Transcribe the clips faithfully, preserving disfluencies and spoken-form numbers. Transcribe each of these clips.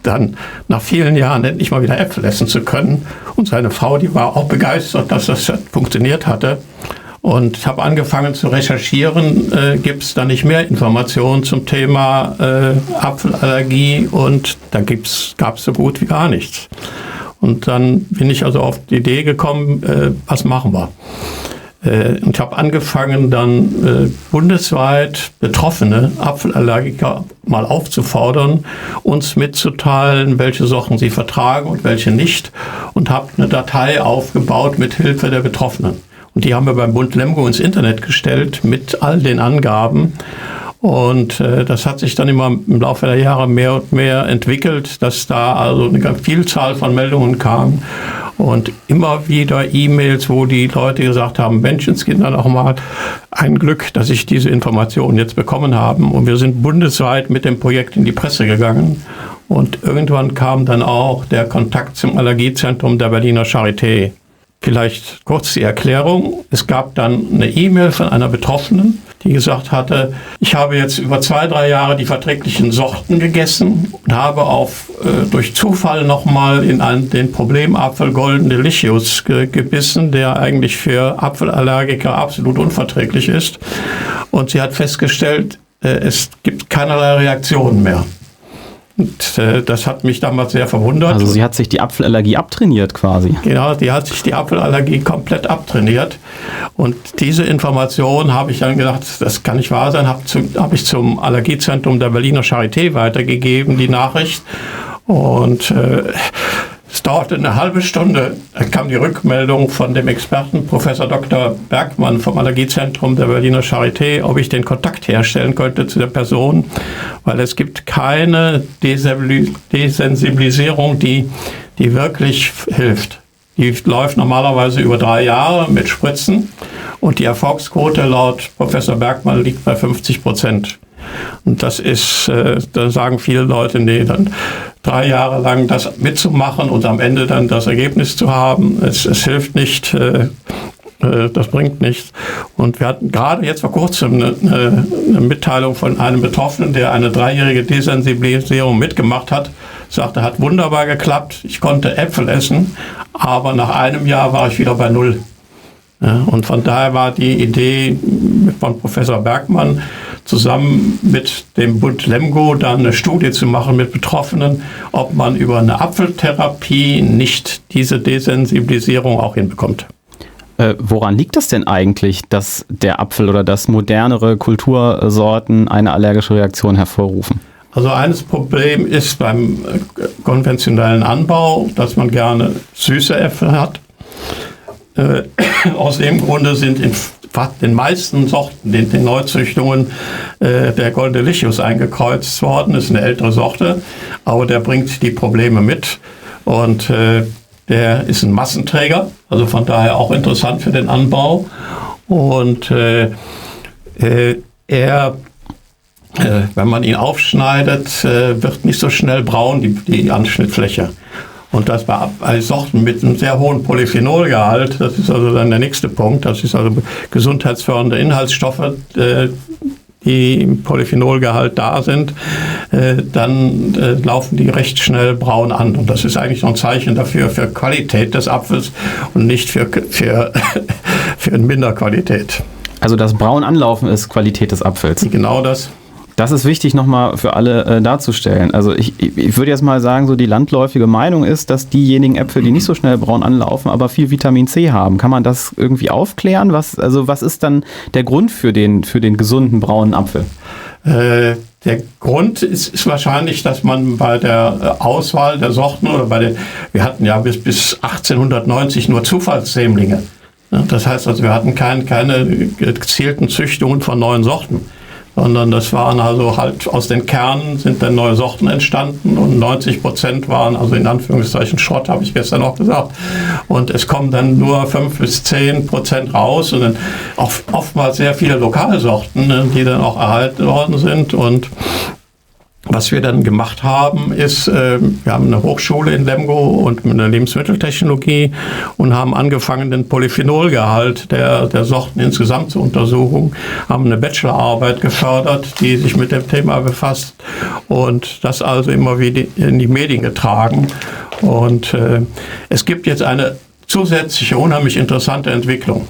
dann nach vielen Jahren endlich mal wieder Äpfel essen zu können. Und seine Frau, die war auch begeistert, dass das funktioniert hatte. Und ich habe angefangen zu recherchieren, äh, gibt es da nicht mehr Informationen zum Thema äh, Apfelallergie, und da gab es so gut wie gar nichts. Und dann bin ich also auf die Idee gekommen, äh, was machen wir? Äh, und ich habe angefangen, dann äh, bundesweit betroffene Apfelallergiker mal aufzufordern, uns mitzuteilen, welche Sorten sie vertragen und welche nicht, und habe eine Datei aufgebaut mit Hilfe der Betroffenen. Und die haben wir beim Bund Lemgo ins Internet gestellt mit all den Angaben. Und äh, das hat sich dann immer im Laufe der Jahre mehr und mehr entwickelt, dass da also eine Vielzahl von Meldungen kam. Und immer wieder E-Mails, wo die Leute gesagt haben, Menschenskinder, auch mal ein Glück, dass ich diese Informationen jetzt bekommen habe. Und wir sind bundesweit mit dem Projekt in die Presse gegangen. Und irgendwann kam dann auch der Kontakt zum Allergiezentrum der Berliner Charité. Vielleicht kurz die Erklärung. Es gab dann eine E-Mail von einer Betroffenen, die gesagt hatte, ich habe jetzt über zwei, drei Jahre die verträglichen Sorten gegessen und habe auf, äh, durch Zufall nochmal in einen, den Problemapfel Golden Delicious ge- gebissen, der eigentlich für Apfelallergiker absolut unverträglich ist. Und sie hat festgestellt, äh, es gibt keinerlei Reaktionen mehr. Und äh, das hat mich damals sehr verwundert. Also sie hat sich die Apfelallergie abtrainiert quasi. Genau, die hat sich die Apfelallergie komplett abtrainiert. Und diese Information habe ich dann gedacht, das kann nicht wahr sein, habe hab ich zum Allergiezentrum der Berliner Charité weitergegeben, die Nachricht. Und äh, es dauerte eine halbe Stunde, da kam die Rückmeldung von dem Experten Professor Doktor Bergmann vom Allergiezentrum der Berliner Charité, ob ich den Kontakt herstellen könnte zu der Person, weil es gibt keine Desensibilisierung, die, die wirklich hilft. Die läuft normalerweise über drei Jahre mit Spritzen, und die Erfolgsquote laut Professor Bergmann liegt bei fünfzig Prozent. Und das ist, äh, da sagen viele Leute, nee, dann drei Jahre lang das mitzumachen und am Ende dann das Ergebnis zu haben, es, es hilft nicht, äh, äh, das bringt nichts. Und wir hatten gerade jetzt vor kurzem eine, eine Mitteilung von einem Betroffenen, der eine dreijährige Desensibilisierung mitgemacht hat, sagte, hat wunderbar geklappt, ich konnte Äpfel essen, aber nach einem Jahr war ich wieder bei Null. Ja, und von daher war die Idee von Professor Bergmann, zusammen mit dem Bund Lemgo dann eine Studie zu machen mit Betroffenen, ob man über eine Apfeltherapie nicht diese Desensibilisierung auch hinbekommt. Äh, woran liegt das denn eigentlich, dass der Apfel oder dass modernere Kultursorten eine allergische Reaktion hervorrufen? Also eines Problem ist beim konventionellen Anbau, dass man gerne süße Äpfel hat. Äh, aus dem Grunde sind in den meisten Sorten, den, den Neuzüchtungen, äh, der Golden Delicious eingekreuzt worden. Das ist eine ältere Sorte, aber der bringt die Probleme mit. Und äh, der ist ein Massenträger, also von daher auch interessant für den Anbau. Und äh, äh, er, äh, wenn man ihn aufschneidet, äh, wird nicht so schnell braun, die, die Anschnittfläche. Und das bei, bei Sorten mit einem sehr hohen Polyphenolgehalt, das ist also dann der nächste Punkt, das ist also gesundheitsfördernde Inhaltsstoffe, äh, die im Polyphenolgehalt da sind, äh, dann äh, laufen die recht schnell braun an. Und das ist eigentlich noch ein Zeichen dafür, für Qualität des Apfels und nicht für, für, für Minderqualität. Also das braun anlaufen ist Qualität des Apfels. Genau das. Das ist wichtig nochmal für alle äh, darzustellen. Also ich, ich würde jetzt mal sagen, so die landläufige Meinung ist, dass diejenigen Äpfel, die nicht so schnell braun anlaufen, aber viel Vitamin C haben. Kann man das irgendwie aufklären? Was, also was ist dann der Grund für den, für den gesunden braunen Apfel? Äh, der Grund ist, ist wahrscheinlich, dass man bei der Auswahl der Sorten oder bei den, wir hatten ja bis, bis achtzehnhundertneunzig nur Zufallssämlinge. Das heißt also, wir hatten kein, keine gezielten Züchtungen von neuen Sorten, sondern das waren also halt aus den Kernen sind dann neue Sorten entstanden und neunzig Prozent waren also in Anführungszeichen Schrott, habe ich gestern auch gesagt. Und es kommen dann nur fünf bis zehn Prozent raus und dann auch oftmals sehr viele Lokalsorten, die dann auch erhalten worden sind. Und Was wir dann gemacht haben, ist, äh, wir haben eine Hochschule in Lemgo und eine Lebensmitteltechnologie und haben angefangen, den Polyphenolgehalt der, der Sorten insgesamt zu untersuchen, haben eine Bachelorarbeit gefördert, die sich mit dem Thema befasst und das also immer wieder in die Medien getragen. Und äh, es gibt jetzt eine zusätzliche, unheimlich interessante Entwicklung.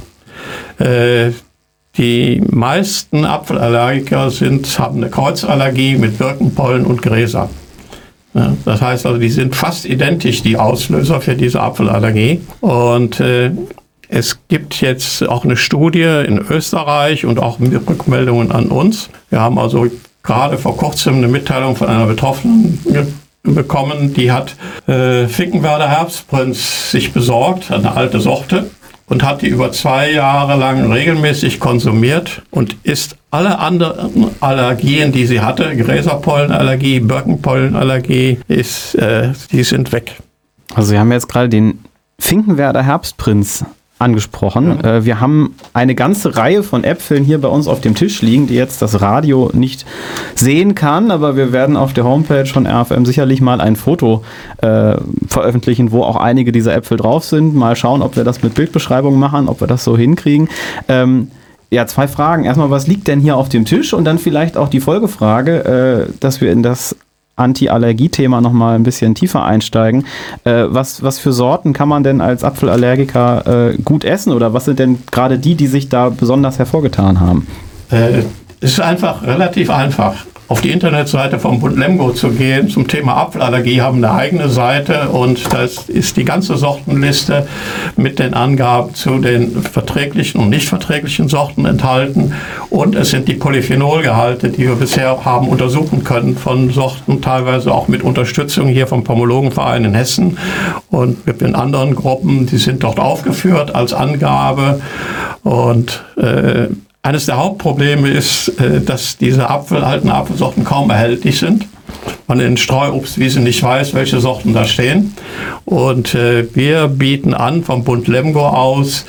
Äh, Die meisten Apfelallergiker sind, haben eine Kreuzallergie mit Birkenpollen und Gräsern. Ja, das heißt also, die sind fast identisch, die Auslöser für diese Apfelallergie. Und äh, es gibt jetzt auch eine Studie in Österreich und auch Rückmeldungen an uns. Wir haben also gerade vor kurzem eine Mitteilung von einer Betroffenen bekommen, die hat äh, Finkenwerder Herbstprinz sich besorgt, eine alte Sorte. Und hat die über zwei Jahre lang regelmäßig konsumiert und ist alle anderen Allergien, die sie hatte, Gräserpollenallergie, Birkenpollenallergie, ist, äh, die sind weg. Also Sie haben jetzt gerade den Finkenwerder Herbstprinz angesprochen. Ja. Äh, wir haben eine ganze Reihe von Äpfeln hier bei uns auf dem Tisch liegen, die jetzt das Radio nicht sehen kann, aber wir werden auf der Homepage von R F M sicherlich mal ein Foto äh, veröffentlichen, wo auch einige dieser Äpfel drauf sind. Mal schauen, ob wir das mit Bildbeschreibung machen, ob wir das so hinkriegen. Ähm, ja, zwei Fragen. Erstmal, was liegt denn hier auf dem Tisch? Und dann vielleicht auch die Folgefrage, äh, dass wir in das Anti-Allergie-Thema noch mal ein bisschen tiefer einsteigen. Äh, was, was für Sorten kann man denn als Apfelallergiker äh, gut essen oder was sind denn gerade die, die sich da besonders hervorgetan haben? Äh, es ist einfach relativ einfach. Auf die Internetseite vom Bund Lemgo zu gehen zum Thema Apfelallergie, haben eine eigene Seite und da ist die ganze Sortenliste mit den Angaben zu den verträglichen und nicht verträglichen Sorten enthalten und es sind die Polyphenolgehalte, die wir bisher haben untersuchen können von Sorten, teilweise auch mit Unterstützung hier vom Pomologenverein in Hessen und mit den anderen Gruppen, die sind dort aufgeführt als Angabe und äh, eines der Hauptprobleme ist, dass diese Apfel, alten Apfelsorten kaum erhältlich sind. Man in Streuobstwiesen nicht weiß, welche Sorten da stehen. Und wir bieten an, vom Bund Lemgo aus,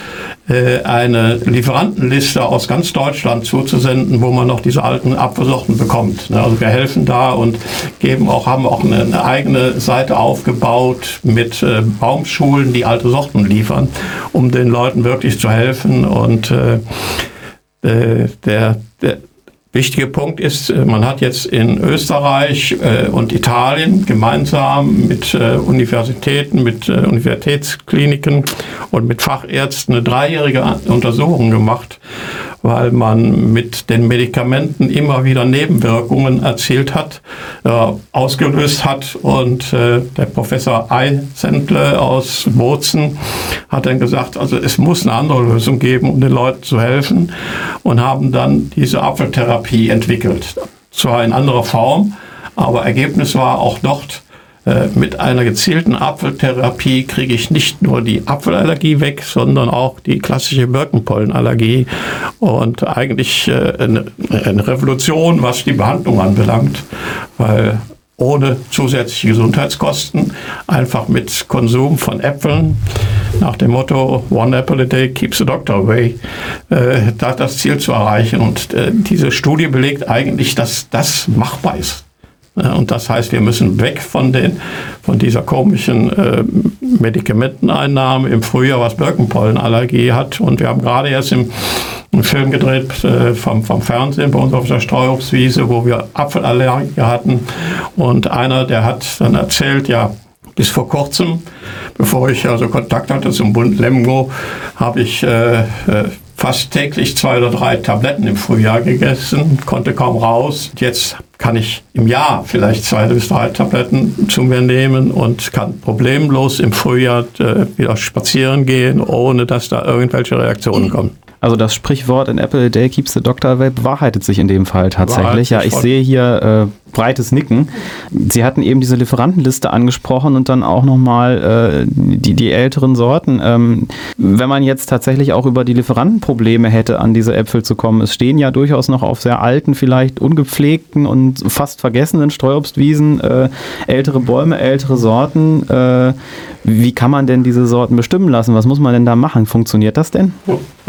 eine Lieferantenliste aus ganz Deutschland zuzusenden, wo man noch diese alten Apfelsorten bekommt. Also wir helfen da und geben auch, haben auch eine, eine eigene Seite aufgebaut mit Baumschulen, die alte Sorten liefern, um den Leuten wirklich zu helfen. Und Der, der, der wichtige Punkt ist, man hat jetzt in Österreich äh, und Italien gemeinsam mit äh, Universitäten, mit äh, Universitätskliniken und mit Fachärzten eine dreijährige Untersuchung gemacht, weil man mit den Medikamenten immer wieder Nebenwirkungen erzielt hat, äh, ausgelöst hat. Und äh, der Professor Eisendle aus Bozen hat dann gesagt, also es muss eine andere Lösung geben, um den Leuten zu helfen, und haben dann diese Apfeltherapie entwickelt. Zwar in anderer Form, aber Ergebnis war auch dort, mit einer gezielten Apfeltherapie kriege ich nicht nur die Apfelallergie weg, sondern auch die klassische Birkenpollenallergie und eigentlich eine, eine Revolution, was die Behandlung anbelangt, weil ohne zusätzliche Gesundheitskosten, einfach mit Konsum von Äpfeln, nach dem Motto One Apple a Day keeps the doctor away, äh, da das Ziel zu erreichen. Und äh, diese Studie belegt eigentlich, dass das machbar ist. Und das heißt, wir müssen weg von, den, von dieser komischen äh, Medikamenteneinnahme im Frühjahr, was Birkenpollenallergie hat. Und wir haben gerade erst im, einen Film gedreht äh, vom, vom Fernsehen bei uns auf der Streuobstwiese, wo wir Apfelallergiker hatten. Und einer, der hat dann erzählt, ja, bis vor kurzem, bevor ich also Kontakt hatte zum Bund Lemgo, habe ich äh, äh, fast täglich zwei oder drei Tabletten im Frühjahr gegessen, konnte kaum raus. Jetzt kann ich im Jahr vielleicht zwei bis drei Tabletten zu mir nehmen und kann problemlos im Frühjahr äh, wieder spazieren gehen, ohne dass da irgendwelche Reaktionen kommen. Also das Sprichwort "An apple a day keeps the doctor away" bewahrheitet sich in dem Fall tatsächlich. Ja, ich sehe hier äh, breites Nicken. Sie hatten eben diese Lieferantenliste angesprochen und dann auch nochmal äh, die, die älteren Sorten. Ähm, wenn man jetzt tatsächlich auch über die Lieferantenprobleme hätte, an diese Äpfel zu kommen, es stehen ja durchaus noch auf sehr alten, vielleicht ungepflegten und fast vergessenen Streuobstwiesen äh, ältere Bäume, ältere Sorten. Äh, wie kann man denn diese Sorten bestimmen lassen? Was muss man denn da machen? Funktioniert das denn? Relativ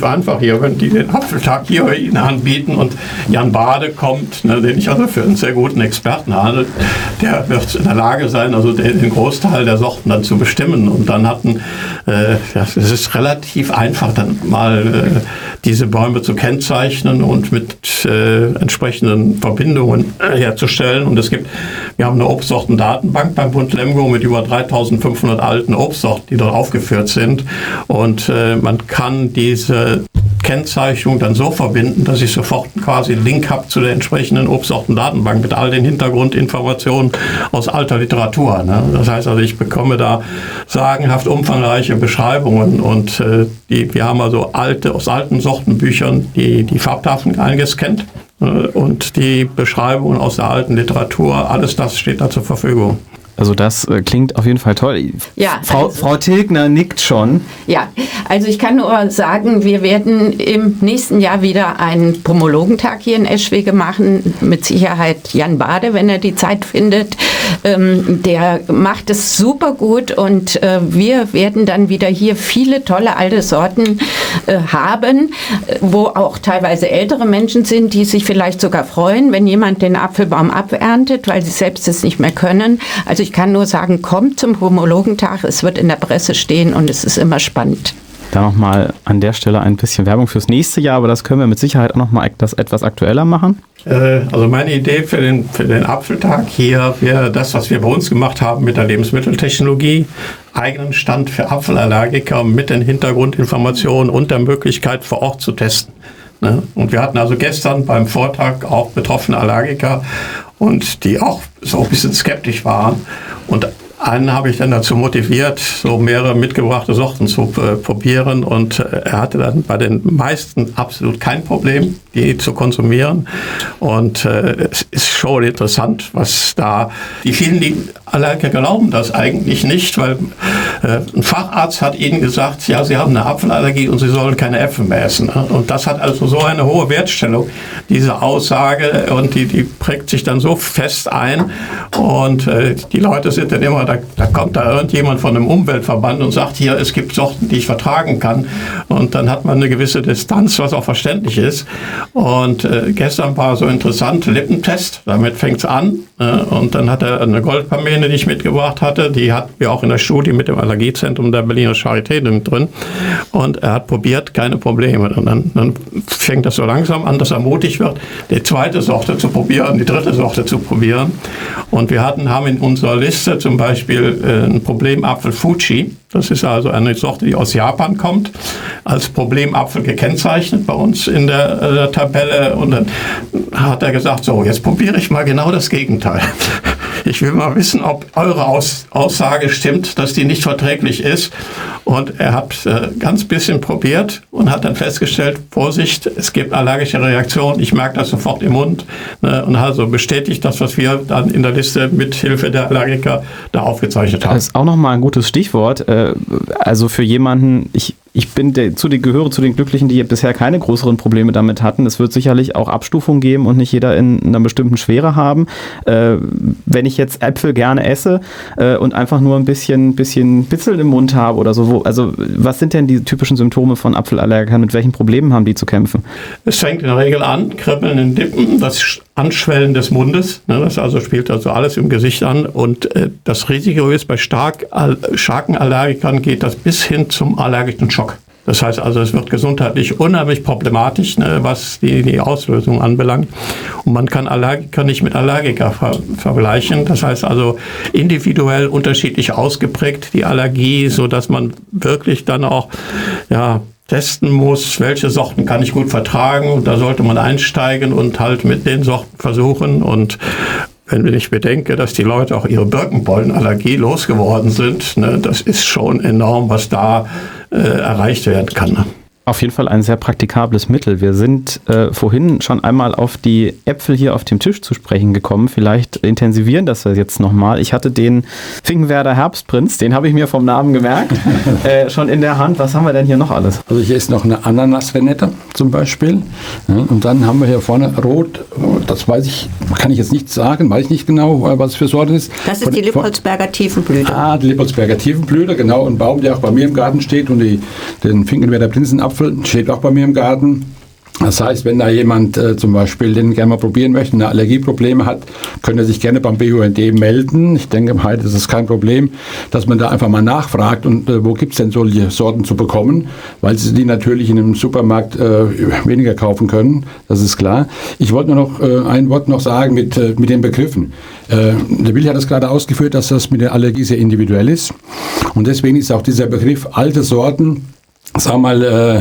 einfach hier, wenn die den Apfeltag hier Ihnen anbieten und Jan Bade kommt, ne, den ich also für einen sehr guten Experten halte, der wird in der Lage sein, also den, den Großteil der Sorten dann zu bestimmen. Und dann hatten, äh, ja, es ist relativ einfach, dann mal äh, diese Bäume zu kennzeichnen und mit äh, entsprechenden Verbindungen äh, herzustellen. Und es gibt, wir haben eine Obstsortendatenbank beim Bund Lemgo mit über dreitausendfünfhundert alten Obstsorten, die dort aufgeführt sind. Und äh, man kann diese Kennzeichnung dann so verbinden, dass ich sofort quasi einen Link habe zu der entsprechenden Obstsortendatenbank mit all den Hintergrundinformationen aus alter Literatur. Ne? Das heißt also, ich bekomme da sagenhaft umfangreiche Beschreibungen und äh, die, wir haben also alte, aus alten Sortenbüchern die, die Farbtafeln eingescannt äh, und die Beschreibungen aus der alten Literatur, alles das steht da zur Verfügung. Also das äh, klingt auf jeden Fall toll. Ja, Frau, also, Frau Tilgner nickt schon. Ja, also ich kann nur sagen, wir werden im nächsten Jahr wieder einen Pomologentag hier in Eschwege machen. Mit Sicherheit Jan Bade, wenn er die Zeit findet. Ähm, der macht es super gut und äh, wir werden dann wieder hier viele tolle alte Sorten äh, haben, wo auch teilweise ältere Menschen sind, die sich vielleicht sogar freuen, wenn jemand den Apfelbaum aberntet, weil sie selbst es nicht mehr können. Also ich kann nur sagen, kommt zum Pomologentag, es wird in der Presse stehen und es ist immer spannend. Da nochmal an der Stelle ein bisschen Werbung fürs nächste Jahr, aber das können wir mit Sicherheit auch nochmal das etwas aktueller machen. Äh, also meine Idee für den, für den Apfeltag hier wäre das, was wir bei uns gemacht haben mit der Lebensmitteltechnologie, eigenen Stand für Apfelallergiker mit den Hintergrundinformationen und der Möglichkeit vor Ort zu testen. Ne? Und wir hatten also gestern beim Vortrag auch betroffene Allergiker und die auch so ein bisschen skeptisch waren. Und einen habe ich dann dazu motiviert, so mehrere mitgebrachte Sorten zu äh, probieren und äh, er hatte dann bei den meisten absolut kein Problem, die zu konsumieren und äh, es ist schon interessant, was da, die vielen die Allergiker glauben das eigentlich nicht, weil äh, ein Facharzt hat ihnen gesagt, ja, sie haben eine Apfelallergie und sie sollen keine Äpfel mehr essen. Ne? Und das hat also so eine hohe Wertstellung, diese Aussage, und die, die prägt sich dann so fest ein und äh, die Leute sind dann immer, da, da kommt da irgendjemand von einem Umweltverband und sagt, hier, es gibt Sorten, die ich vertragen kann und dann hat man eine gewisse Distanz, was auch verständlich ist. Und äh, gestern war so interessant, Lippentest, damit fängt es an äh, und dann hat er eine Goldpamene, die ich mitgebracht hatte, die hatten wir auch in der Studie mit dem Allergiezentrum der Berliner Charité drin und er hat probiert, keine Probleme. Und dann, dann fängt das so langsam an, dass er mutig wird, die zweite Sorte zu probieren, die dritte Sorte zu probieren. Und wir hatten, haben in unserer Liste zum Beispiel äh, ein Problemapfel Fuji. Das ist also eine Sorte, die aus Japan kommt, als Problemapfel gekennzeichnet bei uns in der, äh, der Tabelle. Und dann hat er gesagt, so, jetzt probiere ich mal genau das Gegenteil. Ich will mal wissen, ob eure Aus- Aussage stimmt, dass die nicht verträglich ist. Und er hat äh, ganz bisschen probiert und hat dann festgestellt, Vorsicht, es gibt allergische Reaktionen, ich merke das sofort im Mund. Ne, und also bestätigt das, was wir dann in der Liste mit Hilfe der Allergiker da aufgezeichnet haben. Das ist auch nochmal ein gutes Stichwort. Also für jemanden, ich Ich bin der, zu den, gehöre zu den Glücklichen, die bisher keine größeren Probleme damit hatten. Es wird sicherlich auch Abstufungen geben und nicht jeder in einer bestimmten Schwere haben. Äh, wenn ich jetzt Äpfel gerne esse äh, und einfach nur ein bisschen, bisschen Bitzel im Mund habe oder so, wo, also was sind denn die typischen Symptome von Apfelallergikern? Mit welchen Problemen haben die zu kämpfen? Es fängt in der Regel an, Kribbeln in den Lippen, das Anschwellen des Mundes, ne, das also spielt also alles im Gesicht an und äh, das Risiko ist, bei stark, all, starken Allergikern geht das bis hin zum allergischen Schock. Das heißt also, es wird gesundheitlich unheimlich problematisch, ne, was die, die Auslösung anbelangt. Und man kann Allergiker nicht mit Allergiker ver- vergleichen. Das heißt also, individuell unterschiedlich ausgeprägt die Allergie, so dass man wirklich dann auch, ja, testen muss, welche Sorten kann ich gut vertragen. Und da sollte man einsteigen und halt mit den Sorten versuchen. Und wenn ich bedenke, dass die Leute auch ihre Birkenpollenallergie losgeworden sind, ne, das ist schon enorm, was da äh, erreicht werden kann. Ne? Auf jeden Fall ein sehr praktikables Mittel. Wir sind äh, vorhin schon einmal auf die Äpfel hier auf dem Tisch zu sprechen gekommen. Vielleicht intensivieren das jetzt nochmal. Ich hatte den Finkenwerder Herbstprinz, den habe ich mir vom Namen gemerkt, äh, schon in der Hand. Was haben wir denn hier noch alles? Also hier ist noch eine Ananas-Renette zum Beispiel. Ja, und dann haben wir hier vorne rot, das weiß ich, kann ich jetzt nicht sagen, weiß ich nicht genau, was für Sorte ist. Das ist von, die Lippoldsberger Tiefenblüte. Ah, die Lippoldsberger Tiefenblüte, genau. Ein Baum, der auch bei mir im Garten steht und die, den Finkenwerder Prinzenapfel Apfel, steht auch bei mir im Garten. Das heißt, wenn da jemand äh, zum Beispiel den gerne mal probieren möchte, eine Allergieprobleme hat, könnte er sich gerne beim B U N D melden. Ich denke, heute ist es kein Problem, dass man da einfach mal nachfragt und äh, wo gibt es denn solche Sorten zu bekommen, weil sie die natürlich in einem Supermarkt äh, weniger kaufen können, das ist klar. Ich wollte nur noch äh, ein Wort noch sagen mit, äh, mit den Begriffen. Äh, der Willi hat das gerade ausgeführt, dass das mit der Allergie sehr individuell ist und deswegen ist auch dieser Begriff alte Sorten, sag mal, äh,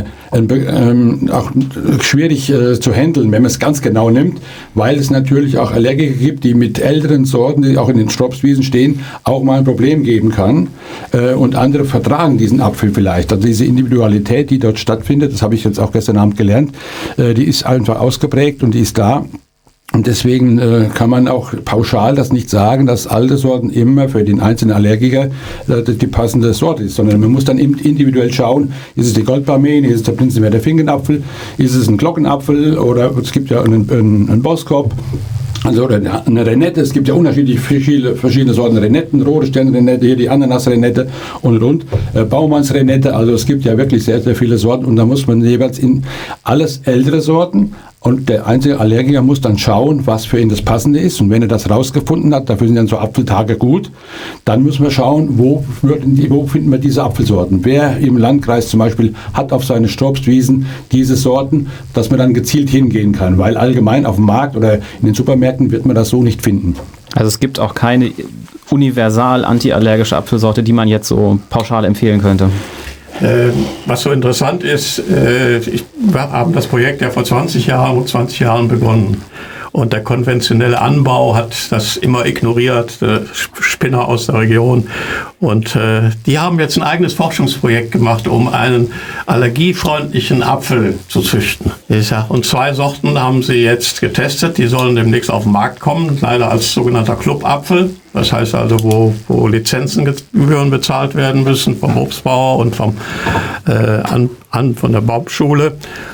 ähm, auch schwierig äh, zu handeln, wenn man es ganz genau nimmt, weil es natürlich auch Allergiker gibt, die mit älteren Sorten, die auch in den Stropswiesen stehen, auch mal ein Problem geben kann. Äh, und andere vertragen diesen Apfel vielleicht. Also diese Individualität, die dort stattfindet, das habe ich jetzt auch gestern Abend gelernt, äh, die ist einfach ausgeprägt und die ist da. Und deswegen äh, kann man auch pauschal das nicht sagen, dass alte Sorten immer für den einzelnen Allergiker äh, die passende Sorte ist, sondern man muss dann individuell schauen, ist es die Goldbarmen, ist es der Prinzenwerder Finkenapfel, ist es ein Glockenapfel oder es gibt ja einen, einen, einen Boskop. Also oder eine Renette, es gibt ja unterschiedliche verschiedene, verschiedene Sorten Renetten, rote Sternrenette, hier die Ananasrenette und und, äh, Baumannsrenette, also es gibt ja wirklich sehr, sehr viele Sorten und da muss man jeweils in alles ältere Sorten und der einzelne Allergiker muss dann schauen, was für ihn das Passende ist und wenn er das rausgefunden hat, dafür sind dann so Apfeltage gut, dann müssen wir schauen, wo, wo finden wir diese Apfelsorten. Wer im Landkreis zum Beispiel hat auf seine Stropswiesen diese Sorten, dass man dann gezielt hingehen kann, weil allgemein auf dem Markt oder in den Supermärkten wird man das so nicht finden. Also es gibt auch keine universal antiallergische Apfelsorte, die man jetzt so pauschal empfehlen könnte. Äh, was so interessant ist, äh, ich, wir haben das Projekt ja vor zwanzig Jahren, zwanzig Jahren begonnen. Und der konventionelle Anbau hat das immer ignoriert, äh, Spinner aus der Region. Und äh, die haben jetzt ein eigenes Forschungsprojekt gemacht, um einen allergiefreundlichen Apfel zu züchten. Und zwei Sorten haben sie jetzt getestet, die sollen demnächst auf den Markt kommen, leider als sogenannter Clubapfel. Das heißt also, wo, wo Lizenzengebühren bezahlt werden müssen vom Obstbauer und vom, äh, an, an, von der Baumschule.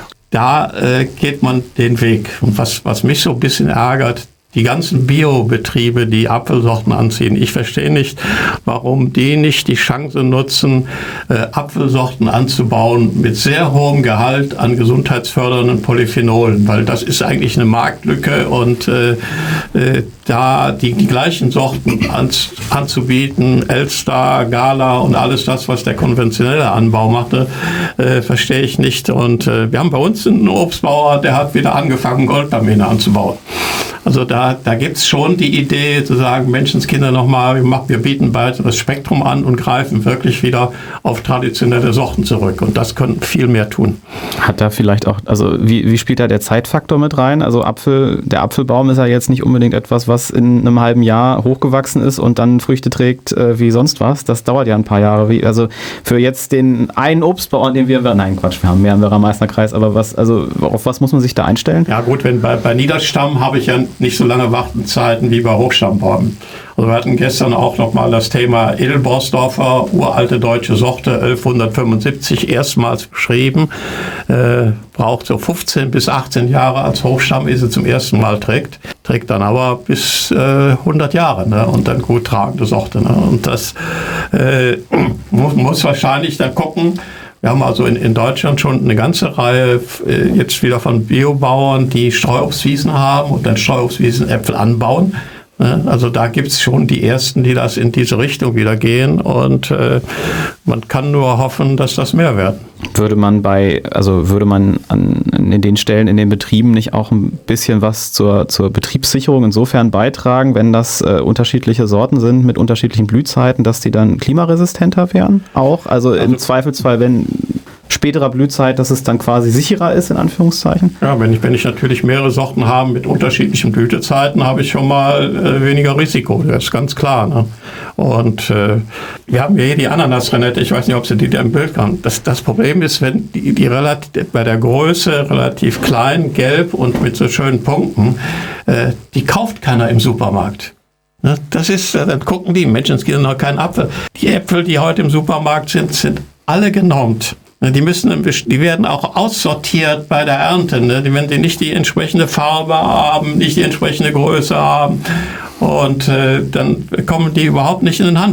Da äh, geht man den Weg. Und was, was mich so ein bisschen ärgert, die ganzen Biobetriebe, die Apfelsorten anziehen. Ich verstehe nicht, warum die nicht die Chance nutzen, äh, Apfelsorten anzubauen mit sehr hohem Gehalt an gesundheitsfördernden Polyphenolen, weil das ist eigentlich eine Marktlücke und äh, äh, da die, die gleichen Sorten an, anzubieten, Elstar, Gala und alles das, was der konventionelle Anbau machte, äh, verstehe ich nicht. Und äh, wir haben bei uns einen Obstbauer, der hat wieder angefangen, Goldbarmen anzubauen. Also da, da gibt es schon die Idee zu sagen, Menschenskinder nochmal, wir, wir bieten bald das Spektrum an und greifen wirklich wieder auf traditionelle Sorten zurück. Und das könnten viel mehr tun. Hat da vielleicht auch, also wie, wie spielt da der Zeitfaktor mit rein? Also Apfel, der Apfelbaum ist ja jetzt nicht unbedingt etwas, was in einem halben Jahr hochgewachsen ist und dann Früchte trägt äh, wie sonst was. Das dauert ja ein paar Jahre. Wie, also für jetzt den einen Obstbauern, den wir, nein Quatsch, wir haben mehr im Werra-Meißner-Kreis, aber was, also auf was muss man sich da einstellen? Ja gut, wenn bei, bei Niederstamm habe ich ja nicht so lange Wartezeiten wie bei Hochstammbäumen. Also wir hatten gestern auch nochmal das Thema Edelborsdorfer, uralte deutsche Sorte, elfhundertfünfundsiebzig, erstmals beschrieben. Äh, braucht so fünfzehn bis achtzehn Jahre als Hochstamm, ehe sie zum ersten Mal trägt. Trägt dann aber bis äh, hundert Jahre, ne? Und dann gut tragende Sorte. Ne? Und das äh, muss, muss wahrscheinlich dann gucken. Wir haben also in, in Deutschland schon eine ganze Reihe äh, jetzt wieder von Biobauern, die Streuobstwiesen haben und dann Streuobstwiesen-Äpfel anbauen. Also da gibt es schon die Ersten, die das in diese Richtung wieder gehen und äh, man kann nur hoffen, dass das mehr werden. Würde man bei, also würde man an in den Stellen, in den Betrieben nicht auch ein bisschen was zur, zur Betriebssicherung insofern beitragen, wenn das äh, unterschiedliche Sorten sind mit unterschiedlichen Blühzeiten, dass die dann klimaresistenter wären? Auch? Also, also im Zweifelsfall, wenn späterer Blühzeit, dass es dann quasi sicherer ist, in Anführungszeichen? Ja, wenn ich, wenn ich natürlich mehrere Sorten habe mit unterschiedlichen Blütezeiten, habe ich schon mal äh, weniger Risiko, das ist ganz klar. Ne? Und äh, wir haben hier die Ananasrenette, ich weiß nicht, ob Sie die da im Bild haben. Das, das Problem ist, wenn die, die relativ, bei der Größe relativ klein, gelb und mit so schönen Punkten, äh, die kauft keiner im Supermarkt. Ne? Das ist, äh, dann gucken die, Menschen, es gibt noch keinen Apfel. Die Äpfel, die heute im Supermarkt sind, sind alle genormt. Die müssen, die werden auch aussortiert bei der Ernte, ne? Wenn die nicht die entsprechende Farbe haben, nicht die entsprechende Größe haben und äh, dann kommen die überhaupt nicht in den Handel.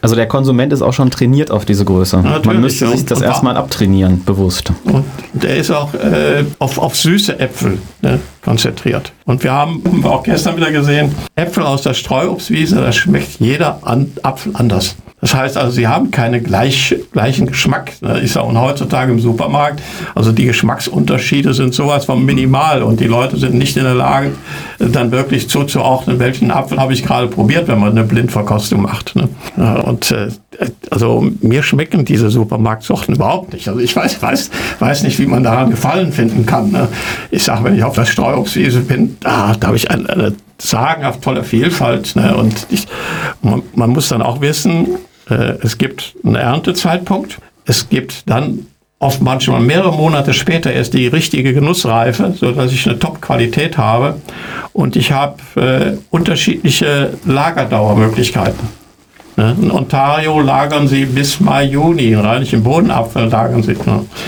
Also der Konsument ist auch schon trainiert auf diese Größe. Natürlich, man müsste ja. sich das Und erstmal abtrainieren, bewusst. Und der ist auch äh, auf, auf süße Äpfel, ne, konzentriert. Und wir haben, haben wir auch gestern wieder gesehen, Äpfel aus der Streuobstwiese, da schmeckt jeder an, Apfel anders. Das heißt also, sie haben keinen gleich, gleichen Geschmack. Das ist ja auch heutzutage im Supermarkt. Also die Geschmacksunterschiede sind sowas von minimal und die Leute sind nicht in der Lage, dann wirklich zuzuordnen, welchen Apfel habe ich gerade probiert, wenn man eine Blindverkostung macht. Ne? Und äh, also mir schmecken diese Supermarktsorten überhaupt nicht. Also ich weiß, weiß, weiß nicht, wie man daran Gefallen finden kann. Ne? Ich sage, wenn ich auf der Streuobstwiese bin, da, da habe ich eine, eine sagenhaft tolle Vielfalt. Ne? Und ich, man, man muss dann auch wissen, äh, es gibt einen Erntezeitpunkt, es gibt dann oft manchmal mehrere Monate später erst die richtige Genussreife, sodass ich eine Top-Qualität habe. Und ich habe äh, unterschiedliche Lagerdauermöglichkeiten. In Ontario lagern sie bis Mai, Juni, in reinlichen Bodenapfel lagern sie.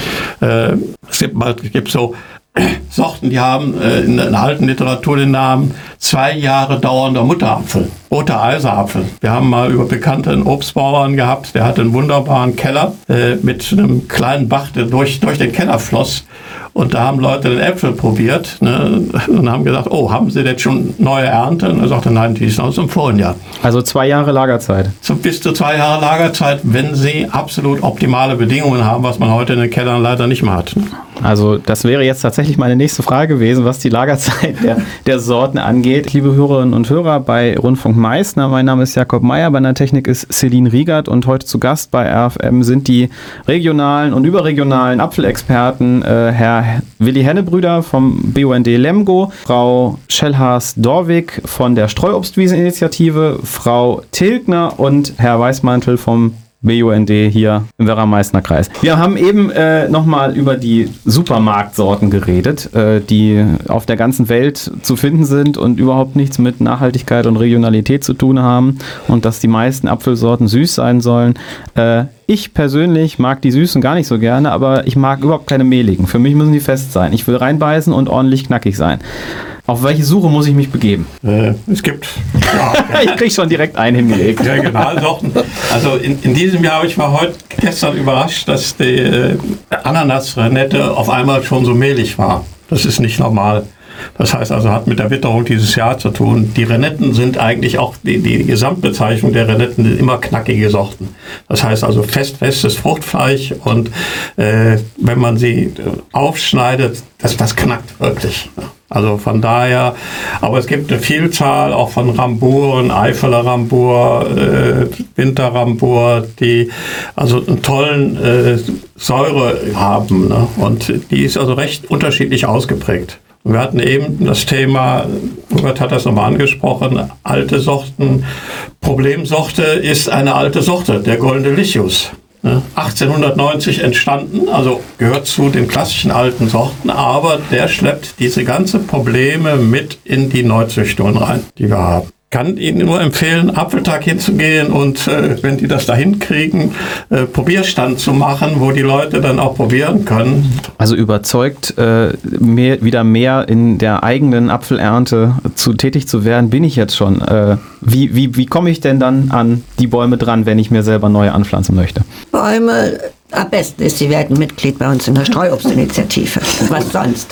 Ne? Es gibt, es gibt so Sorten, die haben in der alten Literatur den Namen zwei Jahre dauernder Mutterapfel, roter Eiserapfel. Wir haben mal über bekannten Obstbauern gehabt, der hatte einen wunderbaren Keller mit einem kleinen Bach, der durch, durch den Keller floss. Und da haben Leute den Äpfel probiert, ne, und haben gesagt, oh, haben Sie jetzt schon neue Ernte? Und er sagte, nein, die ist aus dem vorigen Jahr. Also zwei Jahre Lagerzeit. So bis zu zwei Jahre Lagerzeit, wenn Sie absolut optimale Bedingungen haben, was man heute in den Kellern leider nicht mehr hat. Also das wäre jetzt tatsächlich meine nächste Frage gewesen, was die Lagerzeit der, der Sorten angeht. Liebe Hörerinnen und Hörer bei Rundfunk Meißner, mein Name ist Jakob Meyer, bei der Technik ist Celine Riegert und heute zu Gast bei R F M sind die regionalen und überregionalen Apfelexperten äh, Herr Willi Hennebrüder vom B U N D Lemgo, Frau Schellhaas-Dorwig von der Streuobstwiesen-Initiative, Frau Tilgner und Herr Weißmantel vom B U N D hier im Werra-Meißner-Kreis. Wir haben eben äh, nochmal über die Supermarktsorten geredet, äh, die auf der ganzen Welt zu finden sind und überhaupt nichts mit Nachhaltigkeit und Regionalität zu tun haben und dass die meisten Apfelsorten süß sein sollen. Äh, ich persönlich mag die Süßen gar nicht so gerne, aber ich mag überhaupt keine mehligen. Für mich müssen die fest sein. Ich will reinbeißen und ordentlich knackig sein. Auf welche Suche muss ich mich begeben? Äh, es gibt... Ja, ich krieg schon direkt einen hingelegt. Regionalsorten. Also in, in diesem Jahr, ich war heute gestern überrascht, dass die äh, Ananas-Renette auf einmal schon so mehlig war. Das ist nicht normal. Das heißt also, hat mit der Witterung dieses Jahr zu tun. Die Renetten sind eigentlich auch, die, die Gesamtbezeichnung der Renetten sind immer knackige Sorten. Das heißt also fest, festes Fruchtfleisch und äh, wenn man sie aufschneidet, das, das knackt wirklich. Also von daher, aber es gibt eine Vielzahl auch von Ramburen, Eifeler Rambur, äh, Winterrambur, die also einen tollen äh, Säure haben, ne? Und die ist also recht unterschiedlich ausgeprägt. Wir hatten eben das Thema, Robert hat das nochmal angesprochen, alte Sorten. Problemsorte ist eine alte Sorte, der Goldene Lichus. achtzehnhundertneunzig entstanden, also gehört zu den klassischen alten Sorten, aber der schleppt diese ganzen Probleme mit in die Neuzüchtungen rein, die wir haben. Kann Ihnen nur empfehlen, Apfeltag hinzugehen und äh, wenn die das da hinkriegen, äh, Probierstand zu machen, wo die Leute dann auch probieren können. Also überzeugt, äh, mehr, wieder mehr in der eigenen Apfelernte zu, tätig zu werden, bin ich jetzt schon. Äh, wie wie, wie komme ich denn dann an die Bäume dran, wenn ich mir selber neue anpflanzen möchte? Bäume... Am besten ist, Sie werden Mitglied bei uns in der Streuobstinitiative. Was sonst?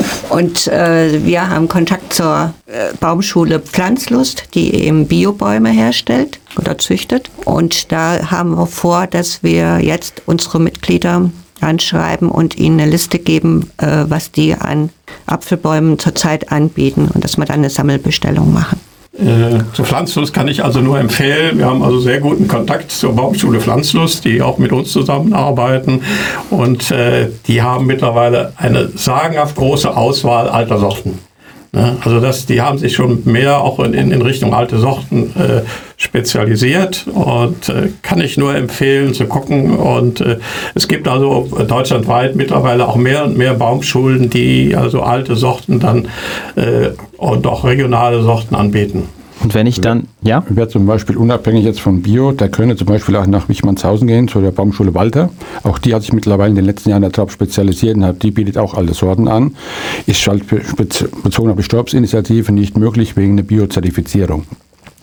Und äh, wir haben Kontakt zur äh, Baumschule Pflanzlust, die eben Biobäume herstellt oder züchtet. Und da haben wir vor, dass wir jetzt unsere Mitglieder anschreiben und ihnen eine Liste geben, äh, was die an Apfelbäumen zurzeit anbieten und dass wir dann eine Sammelbestellung machen. Äh, zu Pflanzlust kann ich also nur empfehlen. Wir haben also sehr guten Kontakt zur Baumschule Pflanzlust, die auch mit uns zusammenarbeiten. Und äh, die haben mittlerweile eine sagenhaft große Auswahl alter Sorten. Ne? Also das, die haben sich schon mehr auch in, in Richtung alte Sorten äh, spezialisiert und äh, kann ich nur empfehlen zu gucken. Und äh, es gibt also deutschlandweit mittlerweile auch mehr und mehr Baumschulen, die also alte Sorten dann äh, und auch regionale Sorten anbieten. Und wenn ich dann, ja? Wer zum Beispiel unabhängig jetzt von Bio, der könnte zum Beispiel auch nach Wichmannshausen gehen, zu der Baumschule Walter. Auch die hat sich mittlerweile in den letzten Jahren darauf spezialisiert und die bietet auch alte Sorten an. Ist halt bezogen auf die Streuobstinitiative nicht möglich wegen der Biozertifizierung.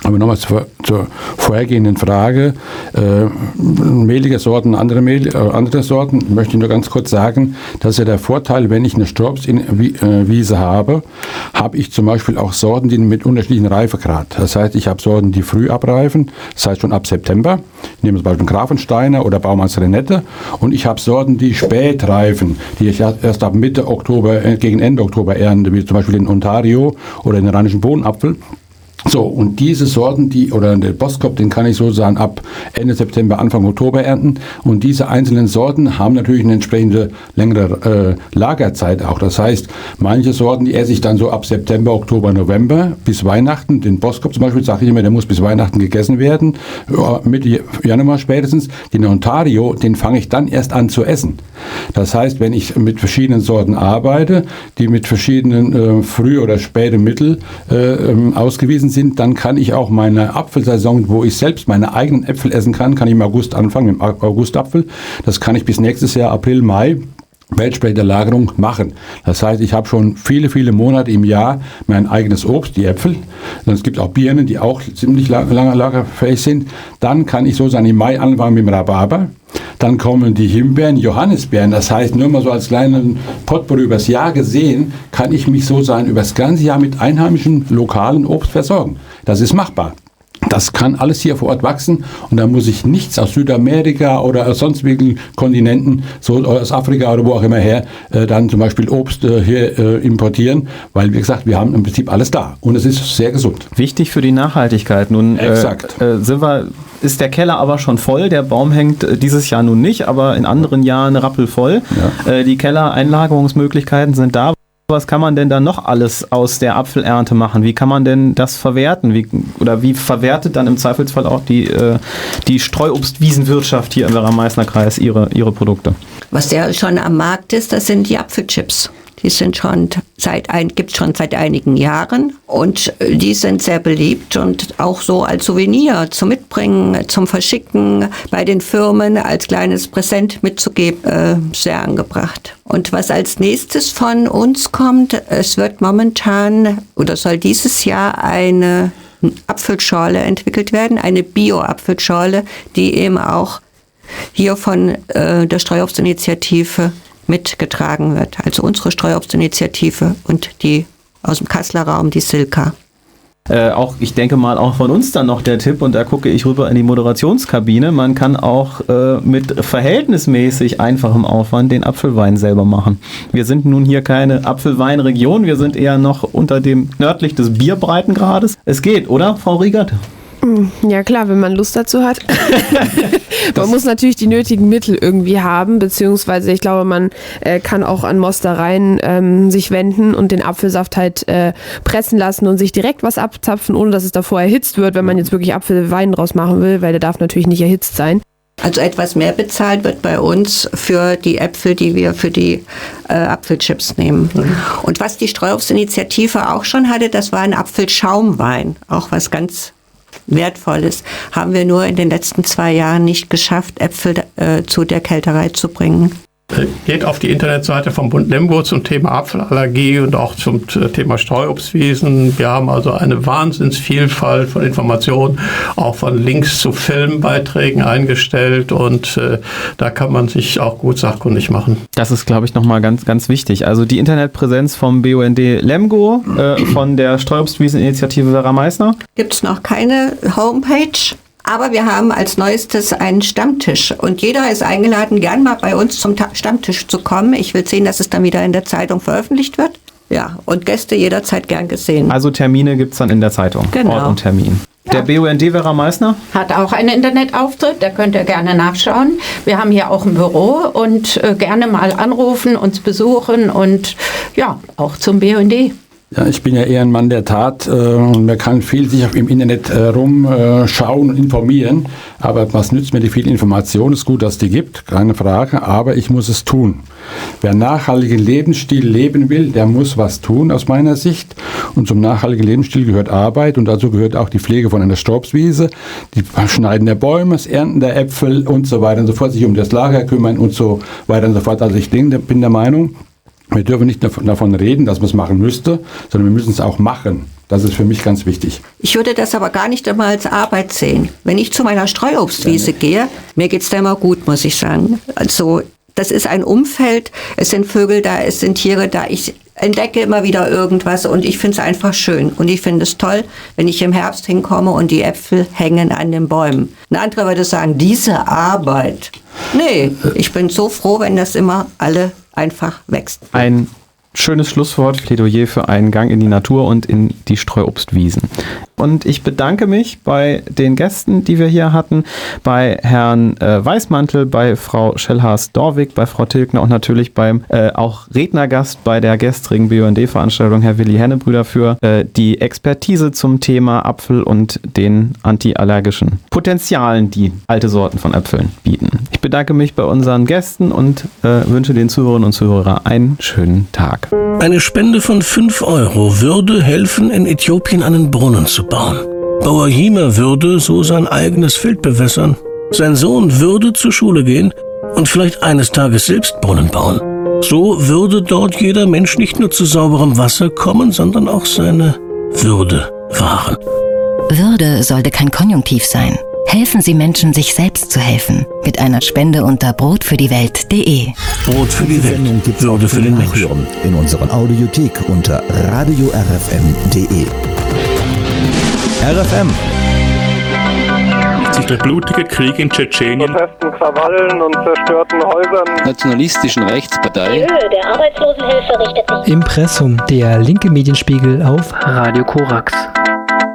Aber nochmal zur, zur vorhergehenden Frage, äh, mehlige Sorten, andere, Mehl, äh, andere Sorten, möchte ich nur ganz kurz sagen, das ist ja der Vorteil, wenn ich eine Streuobstwiese habe, habe ich zum Beispiel auch Sorten, die mit unterschiedlichen Reifegrad. Das heißt, ich habe Sorten, die früh abreifen, das heißt schon ab September, ich nehme zum Beispiel Grafensteiner oder Baumanns Renette, und ich habe Sorten, die spät reifen, die ich erst ab Mitte Oktober, gegen Ende Oktober ernte, wie zum Beispiel den Ontario oder den rheinischen Bohnenapfel. So, und diese Sorten, die, oder der Boskop, den kann ich sozusagen ab Ende September, Anfang Oktober ernten. Und diese einzelnen Sorten haben natürlich eine entsprechende längere äh, Lagerzeit auch. Das heißt, manche Sorten, die esse ich dann so ab September, Oktober, November bis Weihnachten. Den Boskop zum Beispiel, sage ich immer, der muss bis Weihnachten gegessen werden, Mitte Januar spätestens. Den Ontario, den fange ich dann erst an zu essen. Das heißt, wenn ich mit verschiedenen Sorten arbeite, die mit verschiedenen äh, früh- oder späte Mittel äh, ausgewiesen sind, dann kann ich auch meine Apfelsaison, wo ich selbst meine eigenen Äpfel essen kann, kann ich im August anfangen, mit dem Augustapfel. Das kann ich bis nächstes Jahr, April, Mai, weltspäter Lagerung machen. Das heißt, ich habe schon viele, viele Monate im Jahr mein eigenes Obst, die Äpfel. Und es gibt auch Birnen, die auch ziemlich lange lagerfähig sind. Dann kann ich sozusagen im Mai anfangen mit dem Rhabarber. Dann kommen die Himbeeren, Johannisbeeren. Das heißt, nur mal so als kleinen Potpourri übers Jahr gesehen, kann ich mich sozusagen übers ganze Jahr mit einheimischem, lokalen Obst versorgen. Das ist machbar. Das kann alles hier vor Ort wachsen und da muss ich nichts aus Südamerika oder aus sonstigen Kontinenten, so aus Afrika oder wo auch immer her, äh, dann zum Beispiel Obst äh, hier äh, importieren, weil wie gesagt, wir haben im Prinzip alles da und es ist sehr gesund. Wichtig für die Nachhaltigkeit. Nun Exakt. Äh, sind wir, ist der Keller aber schon voll, der Baum hängt äh, dieses Jahr nun nicht, aber in anderen Jahren rappelvoll. Ja. Äh, die Kellereinlagerungsmöglichkeiten sind da. Was kann man denn da noch alles aus der Apfelernte machen? Wie kann man denn das verwerten? Wie, oder wie verwertet dann im Zweifelsfall auch die, äh, die Streuobstwiesenwirtschaft hier im Werra-Meißner-Kreis ihre, ihre Produkte? Was ja schon am Markt ist, das sind die Apfelchips. Die sind schon seit ein, gibt's schon seit einigen Jahren und die sind sehr beliebt und auch so als Souvenir zum Mitbringen, zum Verschicken bei den Firmen als kleines Präsent mitzugeben, äh, sehr angebracht. Und was als nächstes von uns kommt, es wird momentan oder soll dieses Jahr eine Apfelschorle entwickelt werden, eine Bio-Apfelschorle, die eben auch hier von äh, der Streuobstinitiative mitgetragen wird. Also unsere Streuobstinitiative und die aus dem Kasseler Raum, die Silka. Äh, auch, ich denke mal, auch von uns dann noch der Tipp, und da gucke ich rüber in die Moderationskabine, man kann auch äh, mit verhältnismäßig einfachem Aufwand den Apfelwein selber machen. Wir sind nun hier keine Apfelweinregion, wir sind eher noch unter dem nördlich des Bierbreitengrades. Es geht, oder, Frau Riegert? Ja klar, wenn man Lust dazu hat. Man muss natürlich die nötigen Mittel irgendwie haben, beziehungsweise ich glaube, man äh, kann auch an Mostereien ähm, sich wenden und den Apfelsaft halt äh, pressen lassen und sich direkt was abzapfen, ohne dass es davor erhitzt wird, wenn man jetzt wirklich Apfelwein draus machen will, weil der darf natürlich nicht erhitzt sein. Also etwas mehr bezahlt wird bei uns für die Äpfel, die wir für die äh, Apfelchips nehmen. Mhm. Und was die Streuobstinitiative auch schon hatte, das war ein Apfelschaumwein, auch was ganz Wertvolles, haben wir nur in den letzten zwei Jahren nicht geschafft, Äpfel äh, zu der Kälterei zu bringen. Geht auf die Internetseite vom Bund Lemgo zum Thema Apfelallergie und auch zum Thema Streuobstwiesen. Wir haben also eine Wahnsinnsvielfalt von Informationen, auch von Links zu Filmbeiträgen eingestellt und äh, da kann man sich auch gut sachkundig machen. Das ist, glaube ich, nochmal ganz, ganz wichtig. Also die Internetpräsenz vom B U N D Lemgo, äh, von der Streuobstwieseninitiative Werra-Meißner. Gibt es noch keine Homepage? Aber wir haben als Neuestes einen Stammtisch und jeder ist eingeladen, gern mal bei uns zum Ta- Stammtisch zu kommen. Ich will sehen, dass es dann wieder in der Zeitung veröffentlicht wird. Ja, und Gäste jederzeit gern gesehen. Also Termine gibt es dann in der Zeitung. Genau. Ort und Termin. Ja. Der B U N D Werra-Meißner? Hat auch einen Internetauftritt, da könnt ihr gerne nachschauen. Wir haben hier auch ein Büro und äh, gerne mal anrufen, uns besuchen und ja, auch zum B U N D. Ja, ich bin ja eher ein Mann der Tat äh, und man kann viel sich auf im Internet äh, rumschauen äh, und informieren, aber was nützt mir die viele Information? Es ist gut, dass es die gibt, keine Frage, aber ich muss es tun. Wer nachhaltigen Lebensstil leben will, der muss was tun aus meiner Sicht und zum nachhaltigen Lebensstil gehört Arbeit und dazu gehört auch die Pflege von einer Streuobstwiese, die Schneiden der Bäume, das Ernten der Äpfel und so weiter und so fort, sich um das Lager kümmern und so weiter und so fort. Also ich denke, bin der Meinung, wir dürfen nicht davon reden, dass man es machen müsste, sondern wir müssen es auch machen. Das ist für mich ganz wichtig. Ich würde das aber gar nicht immer als Arbeit sehen. Wenn ich zu meiner Streuobstwiese gehe, mir geht's da immer gut, muss ich sagen. Also das ist ein Umfeld, es sind Vögel da, es sind Tiere da. Ich entdecke immer wieder irgendwas und ich finde es einfach schön. Und ich finde es toll, wenn ich im Herbst hinkomme und die Äpfel hängen an den Bäumen. Ein anderer würde sagen, diese Arbeit. Nee, ich bin so froh, wenn das immer alle einfach wächst. Ein schönes Schlusswort, Plädoyer für einen Gang in die Natur und in die Streuobstwiesen. Und ich bedanke mich bei den Gästen, die wir hier hatten, bei Herrn äh, Weißmantel, bei Frau Schellhaas-Dorwig, bei Frau Tilgner und natürlich beim äh, auch Rednergast bei der gestrigen B U N D-Veranstaltung, Herr Willi Hennebrüder, für äh, die Expertise zum Thema Apfel und den antiallergischen Potenzialen, die alte Sorten von Äpfeln bieten. Ich bedanke mich bei unseren Gästen und äh, wünsche den Zuhörerinnen und Zuhörern einen schönen Tag. Eine Spende von fünf Euro würde helfen, in Äthiopien einen Brunnen zu bauen. Bauer Jima würde so sein eigenes Feld bewässern. Sein Sohn würde zur Schule gehen und vielleicht eines Tages selbst Brunnen bauen. So würde dort jeder Mensch nicht nur zu sauberem Wasser kommen, sondern auch seine Würde wahren. Würde sollte kein Konjunktiv sein. Helfen Sie Menschen, sich selbst zu helfen. Mit einer Spende unter brotfürdiewelt punkt de. Brot für die Welt. Würde für den Menschen. In unseren Audiothek unter radio r f m punkt de. R F M. Sich der blutige Krieg in Tschetschenien, Protesten, Krawallen und zerstörten Häusern, nationalistischen Rechtspartei. Die Höhe der Arbeitslosenhilfe richtet sich. Impressum, der linke Medienspiegel auf Radio Korax.